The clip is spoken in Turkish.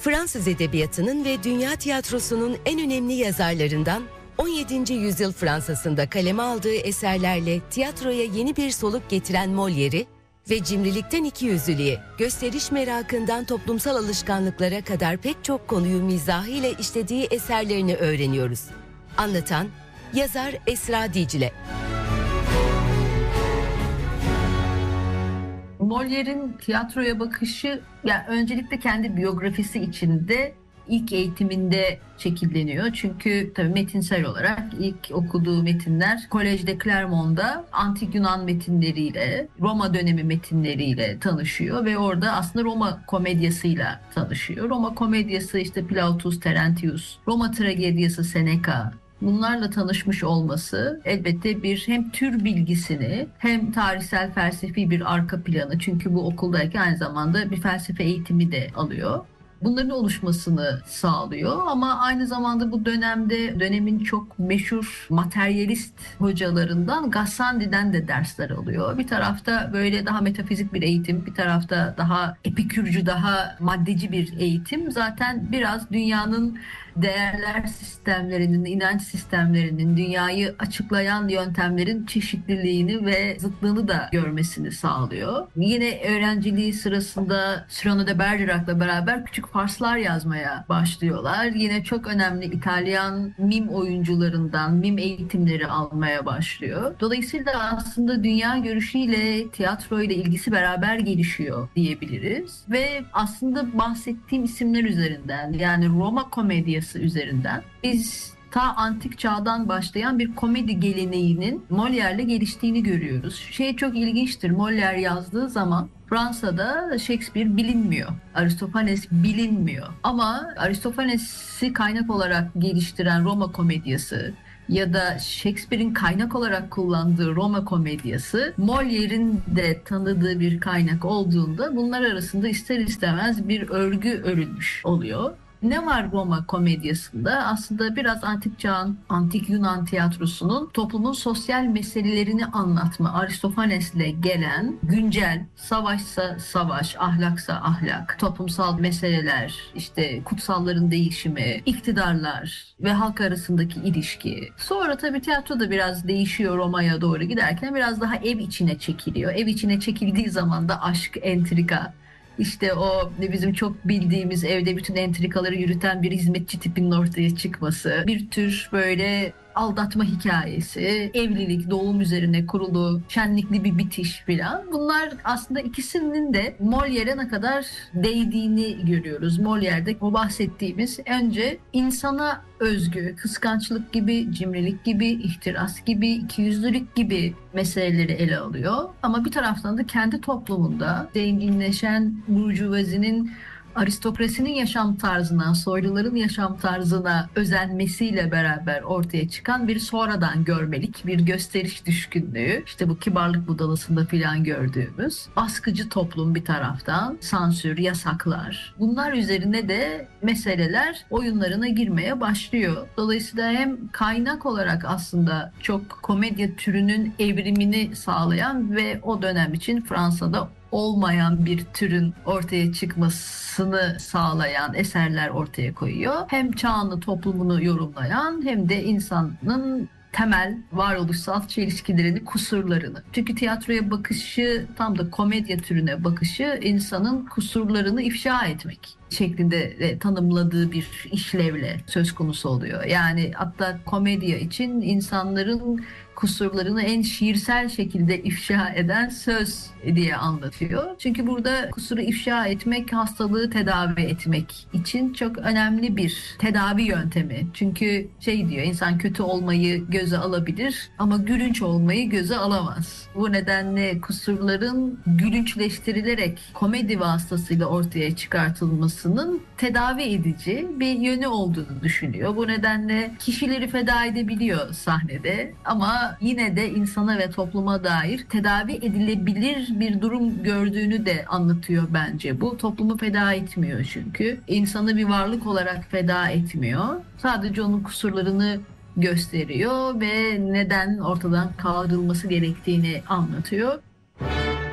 Fransız edebiyatının ve dünya tiyatrosunun en önemli yazarlarından 17. yüzyıl Fransa'sında kaleme aldığı eserlerle tiyatroya yeni bir soluk getiren Molière'i ve cimrilikten ikiyüzlülüğe, gösteriş merakından toplumsal alışkanlıklara kadar pek çok konuyu mizahıyla işlediği eserlerini öğreniyoruz. Anlatan, yazar Esra Dicle. Molière'in tiyatroya bakışı, yani öncelikle kendi biyografisi içinde ilk eğitiminde şekilleniyor. Çünkü tabii metinsel olarak ilk okuduğu metinler Kolejde Clermont'da antik Yunan metinleriyle, Roma dönemi metinleriyle tanışıyor ve orada aslında Roma komedyasıyla tanışıyor. Roma komedyası işte Plautus, Terentius, Roma tragedyası Seneca. Bunlarla tanışmış olması elbette bir hem tür bilgisini hem tarihsel felsefi bir arka planı, çünkü bu okuldayken aynı zamanda bir felsefe eğitimi de alıyor. Bunların oluşmasını sağlıyor ama aynı zamanda bu dönemde dönemin çok meşhur materyalist hocalarından Gassendi'den de dersler alıyor. Bir tarafta böyle daha metafizik bir eğitim, bir tarafta daha epikürcü, daha maddeci bir eğitim. Zaten biraz dünyanın değerler sistemlerinin, inanç sistemlerinin, dünyayı açıklayan yöntemlerin çeşitliliğini ve zıtlığını da görmesini sağlıyor. Yine öğrenciliği sırasında Cyrano de Bergerac'la beraber küçük farslar yazmaya başlıyorlar. Yine çok önemli İtalyan mim oyuncularından mim eğitimleri almaya başlıyor. Dolayısıyla aslında dünya görüşüyle tiyatroyla ilgisi beraber gelişiyor diyebiliriz. Ve aslında bahsettiğim isimler üzerinden, yani Roma komedyası üzerinden biz ta antik çağdan başlayan bir komedi geleneğinin Molière'le geliştiğini görüyoruz. Şey çok ilginçtir. Molière yazdığı zaman Fransa'da Shakespeare bilinmiyor. Aristofanes bilinmiyor. Ama Aristofanes'i kaynak olarak geliştiren Roma komedyası ya da Shakespeare'in kaynak olarak kullandığı Roma komedyası Molière'in de tanıdığı bir kaynak olduğunda bunlar arasında ister istemez bir örgü örülmüş oluyor. Ne var Roma komedyasında? Aslında biraz antik çağın, antik Yunan tiyatrosunun toplumun sosyal meselelerini anlatma, Aristofanes'le gelen güncel, savaşsa savaş, ahlaksa ahlak, toplumsal meseleler, işte kutsalların değişimi, iktidarlar ve halk arasındaki ilişki. Sonra tabii tiyatro da biraz değişiyor, Roma'ya doğru giderken biraz daha ev içine çekiliyor. Ev içine çekildiği zaman da aşk, entrika, İşte o bizim çok bildiğimiz evde bütün entrikaları yürüten bir hizmetçi tipinin ortaya çıkması, bir tür böyle aldatma hikayesi, evlilik, doğum üzerine kurulu, şenlikli bir bitiş filan. Bunlar aslında ikisinin de Molière'e ne kadar değdiğini görüyoruz. Molière'de o bahsettiğimiz önce insana özgü, kıskançlık gibi, cimrilik gibi, ihtiras gibi, ikiyüzlülük gibi meseleleri ele alıyor. Ama bir taraftan da kendi toplumunda zenginleşen burjuvazinin aristokrasinin yaşam tarzına, soyluların yaşam tarzına özenmesiyle beraber ortaya çıkan bir sonradan görmelik, bir gösteriş düşkünlüğü. İşte bu kibarlık budalasında filan gördüğümüz baskıcı toplum bir taraftan, sansür, yasaklar. Bunlar üzerine de meseleler oyunlarına girmeye başlıyor. Dolayısıyla hem kaynak olarak aslında çok komedya türünün evrimini sağlayan ve o dönem için Fransa'da olmayan bir türün ortaya çıkmasını sağlayan eserler ortaya koyuyor. Hem çağını, toplumunu yorumlayan hem de insanın temel varoluşsal çelişkilerini, kusurlarını. Çünkü tiyatroya bakışı, tam da komedya türüne bakışı insanın kusurlarını ifşa etmek şeklinde tanımladığı bir işlevle söz konusu oluyor. Yani hatta komedya için insanların kusurlarını en şiirsel şekilde ifşa eden söz diye anlatıyor. Çünkü burada kusuru ifşa etmek, hastalığı tedavi etmek için çok önemli bir tedavi yöntemi. Çünkü şey diyor, insan kötü olmayı göze alabilir ama gülünç olmayı göze alamaz. Bu nedenle kusurların gülünçleştirilerek komedi vasıtasıyla ortaya çıkartılmasının tedavi edici bir yönü olduğunu düşünüyor. Bu nedenle kişileri feda edebiliyor sahnede ama yine de insana ve topluma dair tedavi edilebilir bir durum gördüğünü de anlatıyor bence bu. Toplumu feda etmiyor çünkü. İnsanı bir varlık olarak feda etmiyor. Sadece onun kusurlarını gösteriyor ve neden ortadan kaldırılması gerektiğini anlatıyor.